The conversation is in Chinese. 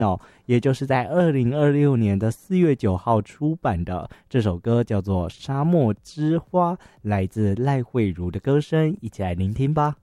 也就是在2026年的4月9号出版的。这首歌叫做《沙漠之花》，来自赖慧如的歌声，一起来聆听吧。